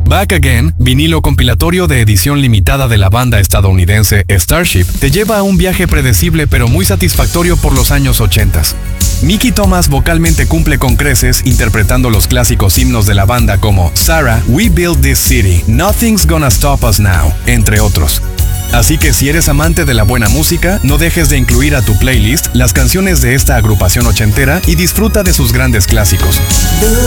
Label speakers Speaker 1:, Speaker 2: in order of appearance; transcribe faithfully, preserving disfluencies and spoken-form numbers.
Speaker 1: Back Again, vinilo compilatorio de edición limitada de la banda estadounidense Starship, te lleva a un viaje predecible pero muy satisfactorio por los años ochenta. Mickey Thomas vocalmente cumple con creces interpretando los clásicos himnos de la banda como Sarah, We Built This City, Nothing's Gonna Stop Us Now, entre otros. Así que si eres amante de la buena música, no dejes de incluir a tu playlist las canciones de esta agrupación ochentera y disfruta de sus grandes clásicos.